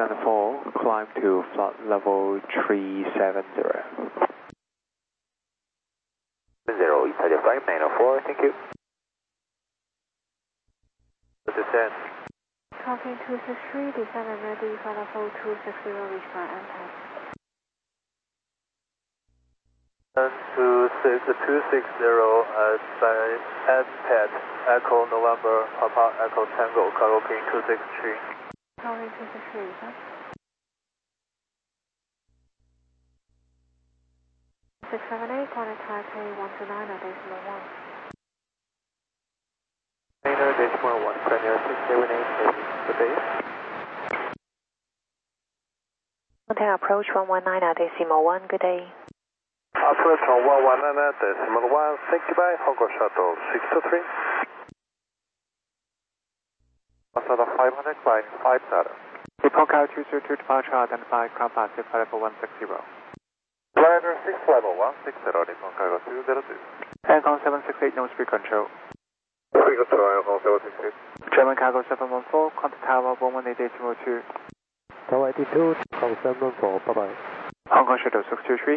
994, climb to flight level 370. 0, Italia 5904, thank you. Descend. Talking 263, descend and ready, flight level 260, reach by MPAD. 260 at MPAD, Echo November, Papa Echo Tango, cargo King 263. Talking 263, sir. 678, contact Taipei 129.1. Decimal 1, Premier 678, good day. Contact approach 119.1, good day. Approach 119.1, thank you, bye, Hong Kong Shuttle 623. Masada 500, flying 50. Report Cal 202 departure, identify ground passive flight level 160. Glider 6 level 160, Nippon Cargo 202. Aircon 768, no speed control. Speed control, Aircon 768. German Cargo 714, contact tower 118.2. Tower 82, Hong Kong 714, bye-bye. Hong Kong Shuttle 623.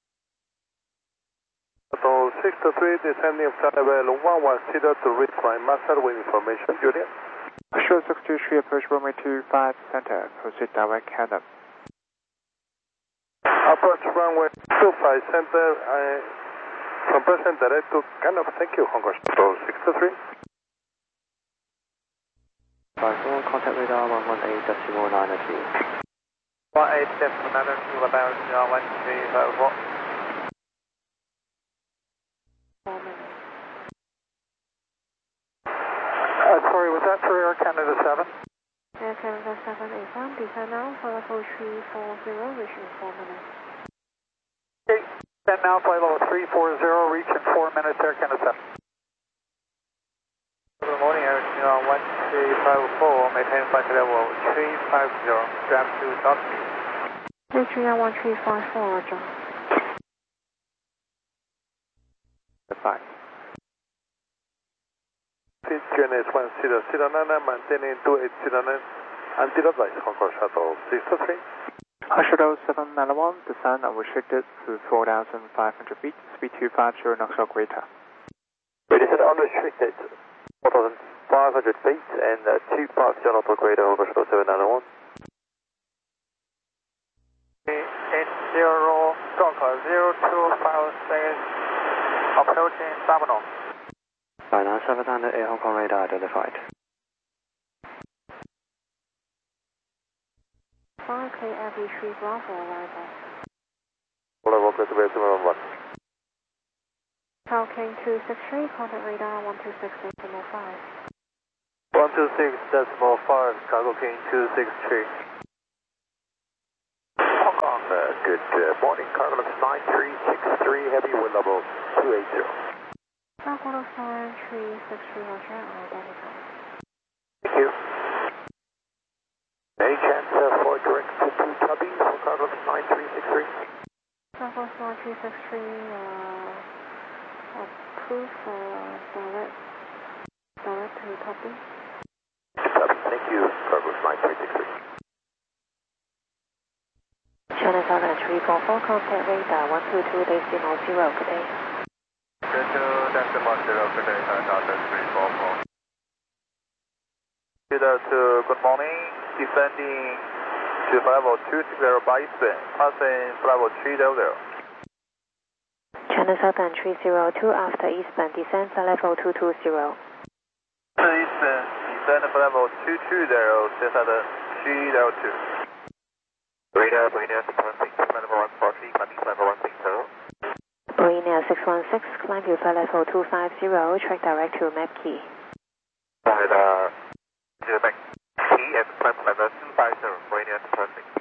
Shuttle 623, descending flight level 110 to reach line master with information, Julian. Shuttle 623, approach runway 25 center, proceed direct Canada. Approach runway 25 center, compression direct to Canada, thank you, Hong Kong Shuttle 623. 54, contact radar 118.902. 18.902, about 1354. 4 minutes. Sorry, was that for Air Canada 7? Air Canada 7 A1, descend now, flight level 340, reach in 4 minutes. Okay, descend now, flight level 340, reach in 4 minutes, Air Canada 7. Good morning, Air Canada 1354, maintain flight level 350, grab to top speed. 3311354, roger. 5. QNH 1009, maintaining 2809, until advice, Hong Kong Shuttle 623. Shuttle 791, descend unrestricted to 4,500 feet, speed 250 knots or greater. Descend unrestricted, 4,500 feet, and 250 knots or greater over Shuttle 791. 80, stroke 025 seconds, approaching Sabino. By now 700, Air Hong Kong radar identified. 5K FE3 Bravo arrival. Level clear to base 1. Talking 263, contact radar 126.5. 126.5, cargo King 263. Hong Kong, good morning, cargo looks 9363, heavy wind level 280. Bravo looks 9363, roger, identified. Thank you. Any chance for direct to Tubby for cargo looks 9363? Bravo 9363, approved for direct to Tubby. Tubby, thank you, cargo looks 9363. China Southern 344, contact radar 122.0, good day. 22.0, good day, China Southern 344. Good morning, descending to level 260 by Eastern, passing level 300. China Southern 302, after Eastern, descend to level 220. Eastern, descend to level 220, descend 302. Radar, Marina 616, level 140, climbing level 160. Marina 616, climb to flight level 250, track direct to Map Key. Radar, to Map Key and climb level 250, Marina 616.